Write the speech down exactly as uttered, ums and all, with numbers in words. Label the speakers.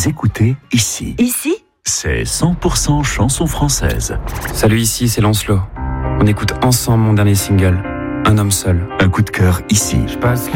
Speaker 1: écoutez ici.
Speaker 2: Ici ?
Speaker 1: C'est cent pour cent chanson française.
Speaker 3: Salut, ici c'est Lancelot. On écoute ensemble mon dernier single, Un homme seul.
Speaker 1: Un coup de cœur ici.
Speaker 3: Je passe